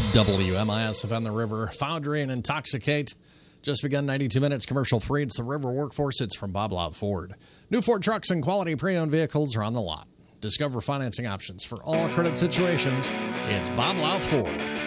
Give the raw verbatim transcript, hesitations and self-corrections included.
W M I S F M, the River Foundry and Intoxicate. Just begun ninety-two minutes commercial free. It's the River Workforce. It's from Bob Louth Ford. New Ford trucks and quality pre-owned vehicles are on the lot. Discover financing options for all credit situations. It's Bob Louth Ford.